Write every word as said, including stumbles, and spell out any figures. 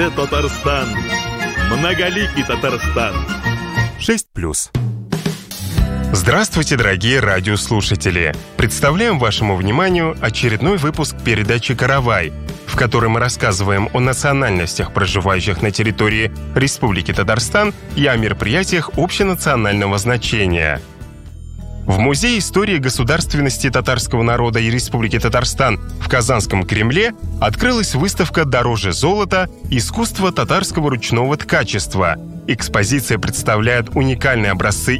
Татарстан. Многоликий Татарстан. шесть плюс. Здравствуйте, дорогие радиослушатели! Представляем вашему вниманию очередной выпуск передачи «Каравай», в которой мы рассказываем о национальностях, проживающих на территории Республики Татарстан, и о мероприятиях общенационального значения. В Музее истории государственности татарского народа и Республики Татарстан в Казанском Кремле открылась выставка «Дороже золота. Искусство татарского ручного ткачества». Экспозиция представляет уникальные образцы